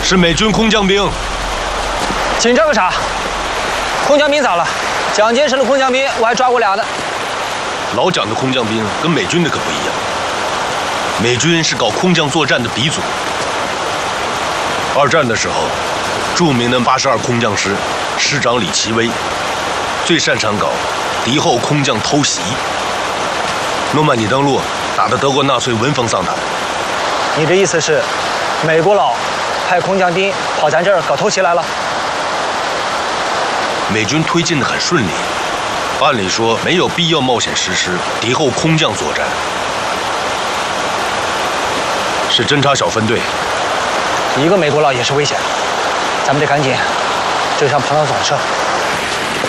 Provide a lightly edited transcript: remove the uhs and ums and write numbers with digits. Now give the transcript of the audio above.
是美军空降兵。 紧张个啥？空降兵咋了？蒋介石的空降兵我还抓过俩呢。 老蒋的空降兵跟美军的可不一样，美军是搞空降作战的鼻祖。二战的时候，著名的82空降师师长李奇微最擅长搞敌后空降偷袭。诺曼底登陆打得德国纳粹闻风丧胆。 你这意思是，美国佬派空降兵跑咱这儿搞偷袭来了？ 美军推进得很顺利，按理说没有必要冒险实施敌后空降作战。是侦察小分队， 一个美国佬也是危险，咱们得赶紧追上彭老总的车。